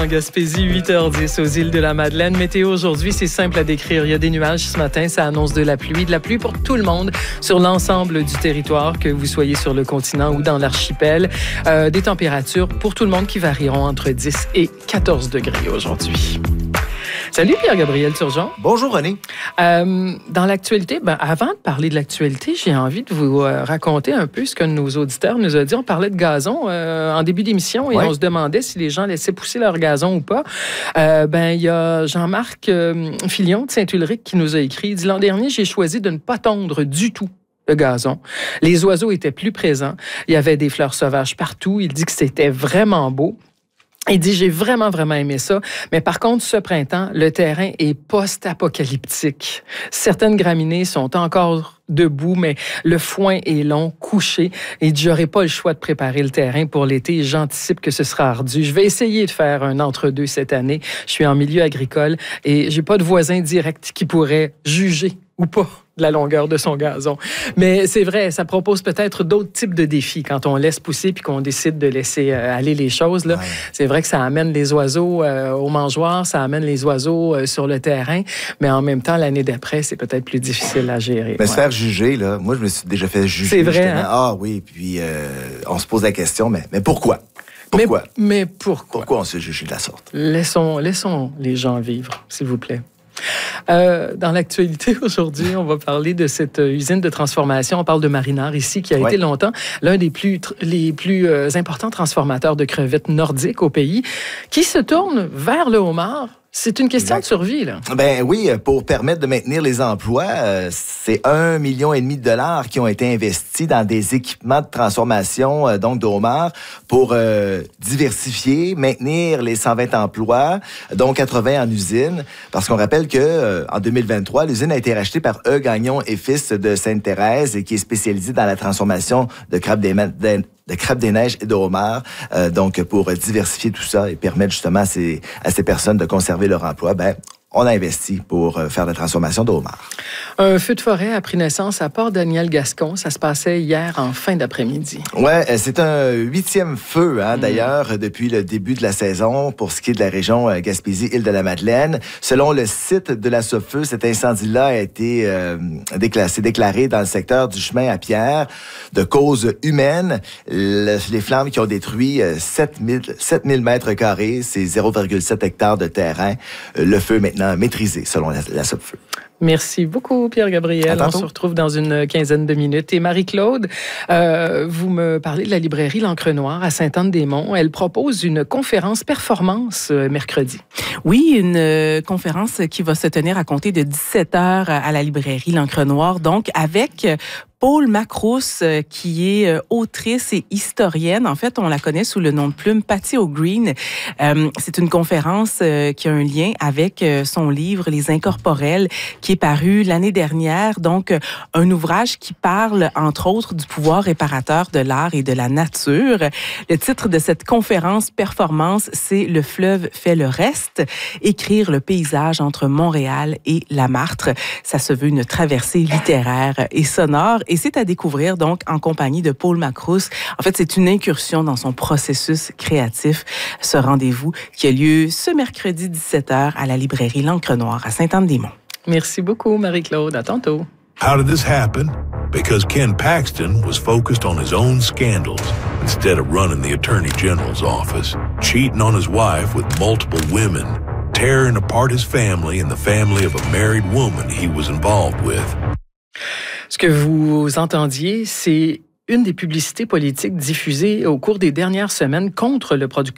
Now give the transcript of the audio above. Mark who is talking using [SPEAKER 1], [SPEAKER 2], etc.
[SPEAKER 1] en Gaspésie, 8h10 aux îles de la Madeleine. Météo aujourd'hui, c'est simple à décrire. Il y a des nuages ce matin, ça annonce de la pluie pour tout le monde sur l'ensemble du territoire, que vous soyez sur le continent ou dans l'archipel. Des températures pour tout le monde qui varieront entre 10 et 14 degrés aujourd'hui. Salut Pierre-Gabriel Turgeon.
[SPEAKER 2] Bonjour René.
[SPEAKER 1] Dans l'actualité, avant de parler de l'actualité, j'ai envie de vous raconter un peu ce que nos auditeurs nous ont dit. On parlait de gazon en début d'émission et on se demandait si les gens laissaient pousser leur gazon ou pas. Il y a Jean-Marc Filion de Saint-Ulric qui nous a écrit. Il dit, l'an dernier, j'ai choisi de ne pas tondre du tout le gazon. Les oiseaux étaient plus présents. Il y avait des fleurs sauvages partout. Il dit que c'était vraiment beau. Il dit, j'ai vraiment aimé ça. Mais par contre, ce printemps, le terrain est post-apocalyptique. Certaines graminées sont encore debout, mais le foin est long, couché. Et j'aurai pas le choix de préparer le terrain pour l'été. J'anticipe que ce sera ardu. Je vais essayer de faire un entre-deux cette année. Je suis en milieu agricole et j'ai pas de voisin direct qui pourrait juger ou pas de la longueur de son gazon. Mais c'est vrai, ça propose peut-être d'autres types de défis quand on laisse pousser puis qu'on décide de laisser aller les choses. Là. Ouais. C'est vrai que ça amène les oiseaux aux mangeoires, ça amène les oiseaux sur le terrain, mais en même temps, l'année d'après, c'est peut-être plus difficile à gérer.
[SPEAKER 2] Mais se faire juger, là, moi, je me suis déjà fait juger.
[SPEAKER 1] C'est vrai, hein?
[SPEAKER 2] Ah oui, puis on se pose la question, mais pourquoi? Pourquoi?
[SPEAKER 1] Mais pourquoi?
[SPEAKER 2] Pourquoi on se juge de la sorte?
[SPEAKER 1] Laissons les gens vivre, s'il vous plaît. Dans l'actualité aujourd'hui, on va parler de cette usine de transformation. On parle de Marinard ici, qui a été longtemps l'un des les plus importants transformateurs de crevettes nordiques au pays, qui se tourne vers le homard. C'est une question de survie, là.
[SPEAKER 2] Ben oui, pour permettre de maintenir les emplois, c'est 1,5 million de $ qui ont été investis dans des équipements de transformation, donc de homards, pour diversifier, maintenir les 120 emplois, dont 80 en usine. Parce qu'on rappelle que en 2023, l'usine a été rachetée par E. Gagnon et Fils de Sainte-Thérèse, qui est spécialisée dans la transformation de crabes des neiges et de homards, donc pour diversifier tout ça et permettre justement à ces personnes de conserver leur emploi, on a investi pour faire la transformation de homards.
[SPEAKER 1] Un feu de forêt a pris naissance à Port-Daniel-Gascon. Ça se passait hier en fin d'après-midi.
[SPEAKER 2] Ouais, c'est un 8e feu, d'ailleurs, depuis le début de la saison pour ce qui est de la région Gaspésie-Île-de-la-Madeleine. Selon le site de la SOFEU, cet incendie-là a été déclaré dans le secteur du chemin à Pierre de cause humaine. Les flammes qui ont détruit 7000 mètres carrés, c'est 0,7 hectares de terrain. Le feu est maintenant maîtrisé, selon la SOFEU.
[SPEAKER 1] Merci beaucoup, Pierre-Gabriel. On se retrouve dans une quinzaine de minutes. Et Marie-Claude, vous me parlez de la librairie L'Encre Noire à Sainte-Anne-des-Monts. Elle propose une conférence performance mercredi.
[SPEAKER 3] Oui, une conférence qui va se tenir à compter de 17h à la librairie L'Encre Noire, donc avec Paul Macrousse, qui est autrice et historienne. En fait, on la connaît sous le nom de plume Patty O'Green. C'est une conférence qui a un lien avec son livre Les Incorporels, qui est paru l'année dernière. Donc, un ouvrage qui parle, entre autres, du pouvoir réparateur de l'art et de la nature. Le titre de cette conférence performance, c'est « Le fleuve fait le reste », écrire le paysage entre Montréal et La Martre. Ça se veut une traversée littéraire et sonore. Et c'est à découvrir, donc, en compagnie de Paul Macrousse. En fait, c'est une incursion dans son processus créatif, ce rendez-vous qui a lieu ce mercredi 17h à la librairie L'Encre Noire à Sainte-Anne-des-Monts.
[SPEAKER 1] Merci beaucoup, Marie-Claude. À tantôt.
[SPEAKER 4] How did this happen? Because Ken Paxton was focused on his own scandals instead of running the Attorney General's office, cheating on his wife with multiple women, tearing apart his family and the family of a married woman he was involved with.
[SPEAKER 1] Ce que vous entendiez, c'est une des publicités politiques diffusées au cours des dernières semaines contre le producteur